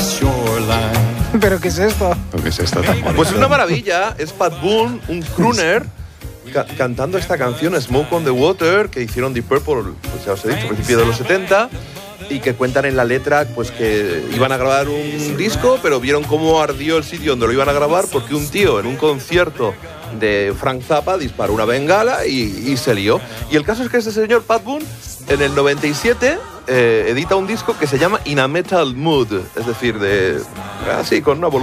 ¿Pero qué es esto? ¿Qué es esto tan bonito? Pues una maravilla, es Pat Boone, un crooner, cantando esta canción Smoke on the Water, que hicieron Deep Purple, pues ya os he dicho, a principios de los 70, y que cuentan en la letra pues que iban a grabar un disco, pero vieron cómo ardió el sitio donde lo iban a grabar, porque un tío en un concierto de Frank Zappa disparó una bengala y se lió. Y el caso es que este señor Pat Boone, en el 97, edita un disco que se llama In a Metal Mood, es decir, así, con una